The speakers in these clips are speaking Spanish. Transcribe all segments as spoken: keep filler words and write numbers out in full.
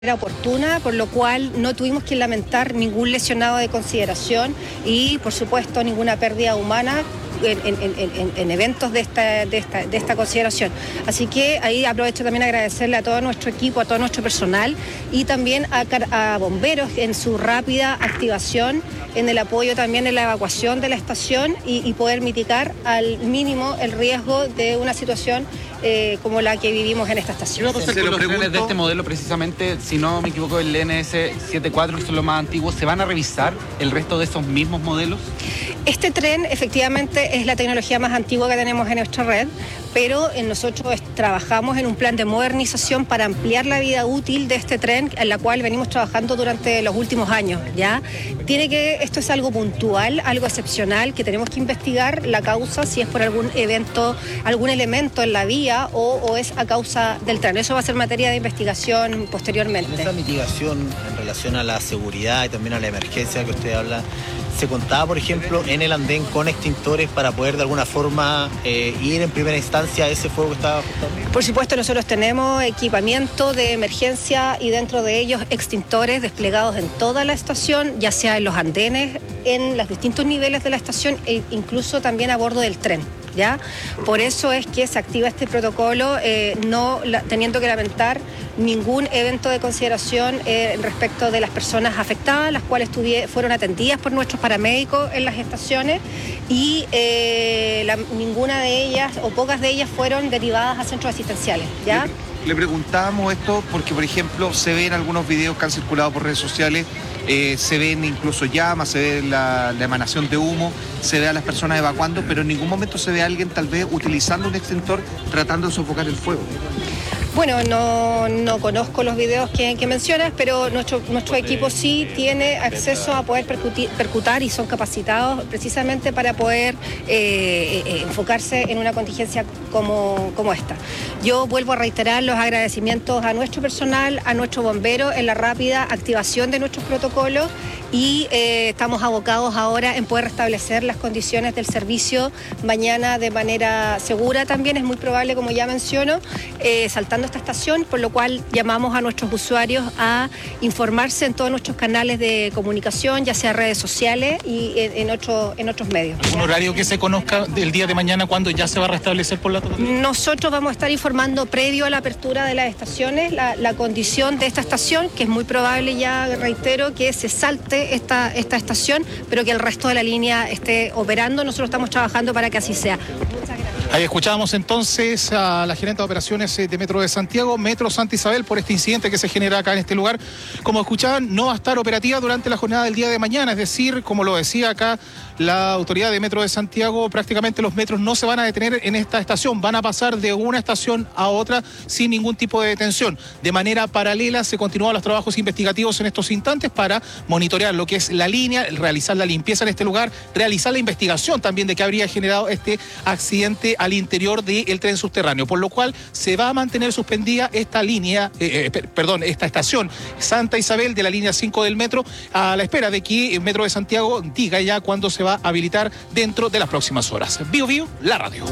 oportuna, por lo cual no tuvimos que lamentar ningún lesionado de consideración y, por supuesto, ninguna pérdida humana en, en, en, en eventos de esta, de, esta, de esta consideración. Así que ahí aprovecho también a agradecerle a todo nuestro equipo, a todo nuestro personal y también a, a bomberos en su rápida activación, en el apoyo también en la evacuación de la estación y, y poder mitigar al mínimo el riesgo de una situación eh, como la que vivimos en esta estación. ¿Qué va a pasar con los trenes de este modelo precisamente? Si no me equivoco, el N S setenta y cuatro, que son los más antiguos, ¿se van a revisar el resto de esos mismos modelos? Este tren efectivamente es la tecnología más antigua que tenemos en nuestra red, pero nosotros trabajamos en un plan de modernización para ampliar la vida útil de este tren, en la cual venimos trabajando durante los últimos años, ¿ya? Tiene que, esto es algo puntual, algo excepcional, que tenemos que investigar la causa, si es por algún evento, algún elemento en la vía o, o es a causa del tren. Eso va a ser materia de investigación posteriormente. En esa mitigación en relación a la seguridad y también a la emergencia que usted habla, ¿se contaba, por ejemplo, en el andén con extintores para poder de alguna forma eh, ir en primera instancia a ese fuego que estaba afectando? Por supuesto, nosotros tenemos equipamiento de emergencia y dentro de ellos extintores desplegados en toda la estación, ya sea en los andenes, en los distintos niveles de la estación e incluso también a bordo del tren. ¿Ya? Por eso es que se activa este protocolo, eh, no la, teniendo que lamentar ningún evento de consideración eh, respecto de las personas afectadas, las cuales tuvi- fueron atendidas por nuestros paramédicos en las estaciones y eh, la, ninguna de ellas o pocas de ellas fueron derivadas a centros asistenciales. ¿Ya? Le, le preguntábamos esto porque, por ejemplo, se ven algunos videos que han circulado por redes sociales. Eh, se ven incluso llamas, se ve la, la emanación de humo, se ve a las personas evacuando, pero en ningún momento se ve a alguien tal vez utilizando un extintor tratando de sofocar el fuego. Bueno, no, no conozco los videos que, que mencionas, pero nuestro, nuestro equipo sí tiene acceso a poder percutir, percutar y son capacitados precisamente para poder eh, eh, enfocarse en una contingencia como, como esta. Yo vuelvo a reiterar los agradecimientos a nuestro personal, a nuestro bombero en la rápida activación de nuestros protocolos y eh, estamos abocados ahora en poder restablecer las condiciones del servicio mañana de manera segura. También es muy probable, como ya menciono, eh, saltando esta estación, por lo cual llamamos a nuestros usuarios a informarse en todos nuestros canales de comunicación, ya sea redes sociales y en, en, otro, en otros medios. ¿Un horario que se conozca del día de mañana cuando ya se va a restablecer por la totalidad? Nosotros vamos a estar informando previo a la apertura de las estaciones la, la condición de esta estación, que es muy probable, ya reitero, que se salte esta, esta estación, pero que el resto de la línea esté operando. Nosotros estamos trabajando para que así sea. Muchas gracias. Ahí escuchábamos entonces a la gerente de operaciones de Metro de Santiago, Metro Santa Isabel, por este incidente que se genera acá en este lugar. Como escuchaban, no va a estar operativa durante la jornada del día de mañana, es decir, como lo decía acá la autoridad de Metro de Santiago, prácticamente los metros no se van a detener en esta estación, van a pasar de una estación a otra sin ningún tipo de detención. De manera paralela se continúan los trabajos investigativos en estos instantes para monitorear lo que es la línea, realizar la limpieza en este lugar, realizar la investigación también de qué habría generado este accidente al interior del tren subterráneo, por lo cual se va a mantener suspendida esta línea, eh, eh, perdón, esta estación Santa Isabel de la línea cinco del metro, a la espera de que el Metro de Santiago diga ya cuándo se va a habilitar dentro de las próximas horas. Bio Bio, la radio.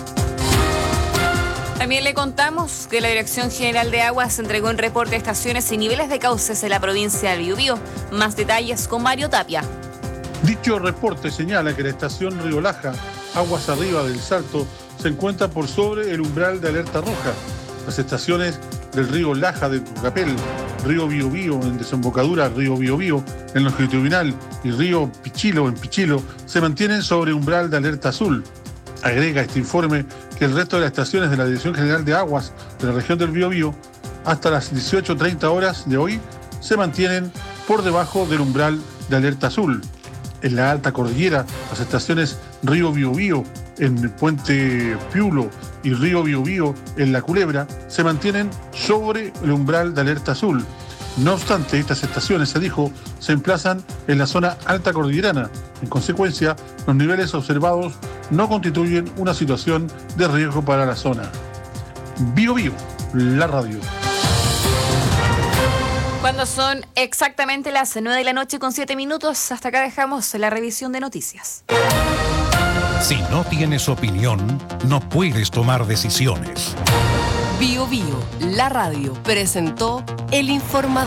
También le contamos que la Dirección General de Aguas entregó un reporte de estaciones y niveles de cauces en la provincia del Biobío. Más detalles con Mario Tapia. Dicho reporte señala que la estación Río Laja, aguas arriba del Salto, se encuentra por sobre el umbral de alerta roja. Las estaciones del río Laja de Tucapel, río Biobío en desembocadura, río Biobío en longitudinal y río Pichilo en Pichilo se mantienen sobre umbral de alerta azul. Agrega este informe que el resto de las estaciones de la Dirección General de Aguas de la región del Biobío hasta las dieciocho treinta horas de hoy se mantienen por debajo del umbral de alerta azul. En la alta cordillera, las estaciones Río Biobío en Puente Piulo y Río Biobío en La Culebra se mantienen sobre el umbral de alerta azul. No obstante, estas estaciones, se dijo, se emplazan en la zona alta cordillerana. En consecuencia, los niveles observados no constituyen una situación de riesgo para la zona. Bio Bio, la radio. Cuando son exactamente las nueve de la noche con siete minutos, hasta acá dejamos la revisión de noticias. Si no tienes opinión, no puedes tomar decisiones. Bio Bio, la radio, presentó El Informador.